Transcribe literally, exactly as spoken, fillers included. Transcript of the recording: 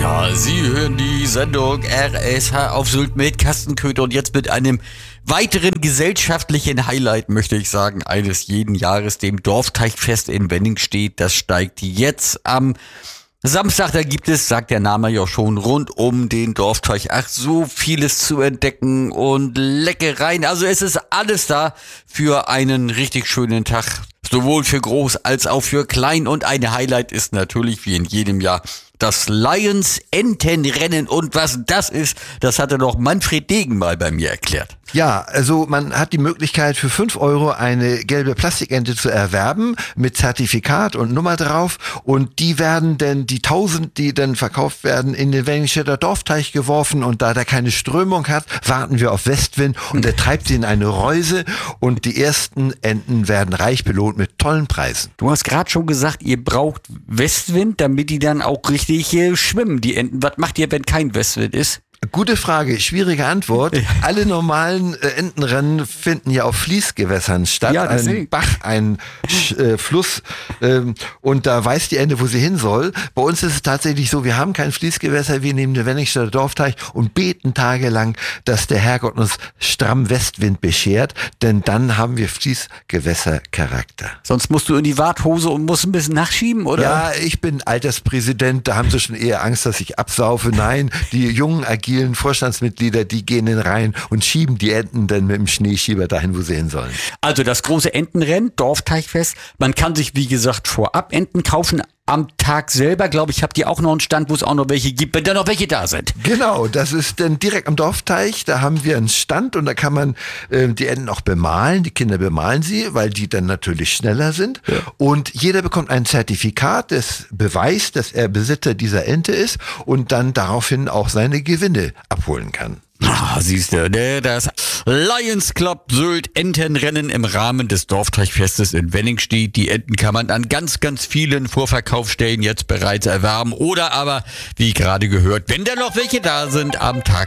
Ja, Sie hören die Sendung R S H auf Sylt mit Carsten Köther und jetzt mit einem weiteren gesellschaftlichen Highlight, möchte ich sagen, eines jeden Jahres, dem Dorfteichfest in Wenningstedt. Das steigt jetzt am Samstag, da gibt es, sagt der Name ja schon, rund um den Dorfteich. Ach, so vieles zu entdecken und Leckereien. Also es ist alles da für einen richtig schönen Tag. Sowohl für groß als auch für klein. Und ein Highlight ist natürlich wie in jedem Jahr das Lions-Entenrennen. Und was das ist, das hatte doch Manfred Degen mal bei mir erklärt. Ja, also man hat die Möglichkeit für fünf Euro eine gelbe Plastikente zu erwerben mit Zertifikat und Nummer drauf und die werden dann, die tausend, die dann verkauft werden, in den Wenningstedter Dorfteich geworfen und da der keine Strömung hat, warten wir auf Westwind und der treibt sie in eine Reuse und die ersten Enten werden reich belohnt mit tollen Preisen. Du hast gerade schon gesagt, ihr braucht Westwind, damit die dann auch richtig äh, schwimmen, die Enten. Was macht ihr, wenn kein Westwind ist? Gute Frage, schwierige Antwort. Alle normalen äh, Entenrennen finden ja auf Fließgewässern statt. Ja, ein Bach, ein äh, Fluss ähm, und da weiß die Ente, wo sie hin soll. Bei uns ist es tatsächlich so, wir haben kein Fließgewässer, wir nehmen den Wenningstedter Dorfteich und beten tagelang, dass der Herrgott uns stramm Westwind beschert, denn dann haben wir Fließgewässercharakter. Sonst musst du in die Warthose und musst ein bisschen nachschieben, oder? Ja, ich bin Alterspräsident, da haben sie schon eher Angst, dass ich absaufe. Nein, die jungen agilen Vorstandsmitglieder, die gehen in rein und schieben die Enten dann mit dem Schneeschieber dahin, wo sie hin sollen. Also das große Entenrennen, Dorfteichfest. Man kann sich, wie gesagt, vorab Enten kaufen. Am Tag selber, glaube ich, habt ihr auch noch einen Stand, wo es auch noch welche gibt, wenn da noch welche da sind. Genau, das ist dann direkt am Dorfteich. Da haben wir einen Stand und da kann man äh, die Enten auch bemalen. Die Kinder bemalen sie, weil die dann natürlich schneller sind. Ja. Und jeder bekommt ein Zertifikat, das beweist, dass er Besitzer dieser Ente ist und dann daraufhin auch seine Gewinne abholen kann. Ah, siehst du, das Lions Club Sylt Entenrennen im Rahmen des Dorfteichfestes in Wenningstedt. Die Enten kann man an ganz, ganz vielen Vorverkaufsstellen jetzt bereits erwerben. Oder aber, wie gerade gehört, wenn da noch welche da sind, am Tag